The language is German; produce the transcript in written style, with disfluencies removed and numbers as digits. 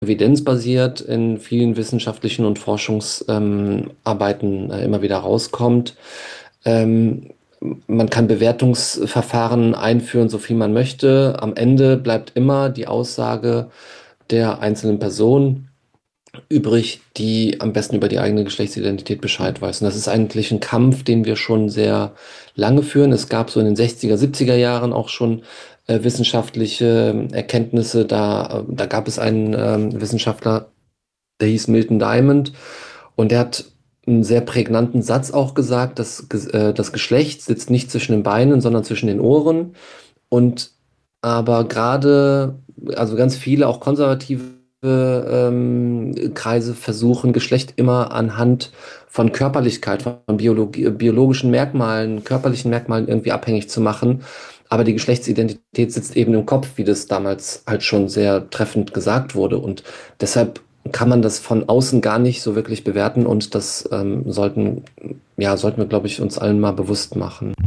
evidenzbasiert in vielen wissenschaftlichen und Forschungsarbeiten immer wieder rauskommt. Ähm, Man kann Bewertungsverfahren einführen, so viel man möchte. Am Ende bleibt immer die Aussage der einzelnen Person übrig, die am besten über die eigene Geschlechtsidentität Bescheid weiß. Und das ist eigentlich ein Kampf, den wir schon sehr lange führen. Es gab so in den 60er, 70er Jahren auch schon wissenschaftliche Erkenntnisse. Da gab es einen Wissenschaftler, der hieß Milton Diamond, und der hat einen sehr prägnanten Satz auch gesagt, das Geschlecht sitzt nicht zwischen den Beinen, sondern zwischen den Ohren. Und aber gerade, also ganz viele, auch konservative Kreise versuchen, Geschlecht immer anhand von Körperlichkeit, von biologischen Merkmalen, körperlichen Merkmalen irgendwie abhängig zu machen. Aber die Geschlechtsidentität sitzt eben im Kopf, wie das damals halt schon sehr treffend gesagt wurde. Und deshalb kann man das von außen gar nicht so wirklich bewerten. Und das sollten wir, glaube ich, uns allen mal bewusst machen.